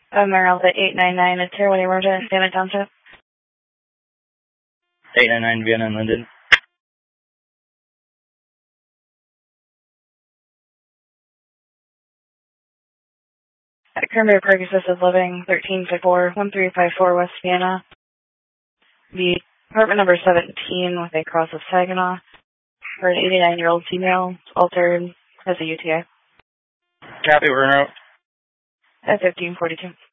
Meralda 899 at Tier 1 Emergent, Vienna Township. 899 Vienna and Linden. At Cranberry Park Assisted Living, 1354 West Vienna. The apartment number 17 with a cross of Saginaw for an 89-year-old female, altered as a UTI. Copy, we're en route. At 1542.